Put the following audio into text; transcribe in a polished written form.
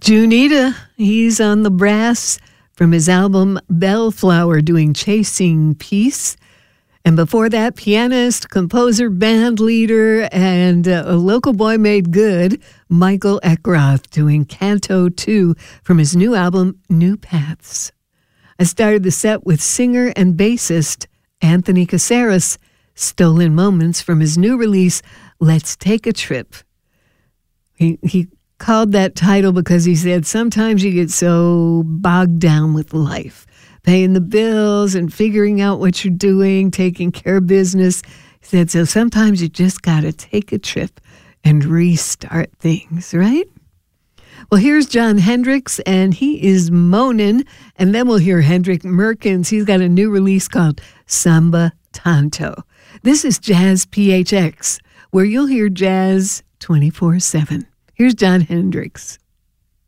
Junita, he's on the brass from his album Bellflower doing Chasing Peace. And before that, pianist, composer, band leader, and a local boy made good, Michael Eckroth doing Canto 2 from his new album, New Paths. I started the set with singer and bassist Anthony Caceres, Stolen Moments from his new release, Let's Take a Trip. He called that title because he said sometimes you get so bogged down with life, paying the bills and figuring out what you're doing, taking care of business. He said, so sometimes you just got to take a trip and restart things, right? Well, here's Jon Hendricks, and he is moaning, and then we'll hear Hendrik Merkens. He's got a new release called Samba Tanto. This is Jazz PHX, where you'll hear jazz 24/7. Here's Jon Hendricks.